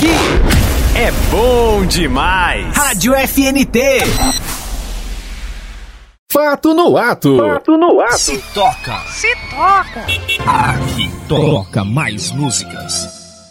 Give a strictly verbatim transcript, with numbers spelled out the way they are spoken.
Aqui é bom demais. Rádio F N T. Fato no ato. Fato no ato. Se toca. Se toca. Aqui toca mais músicas.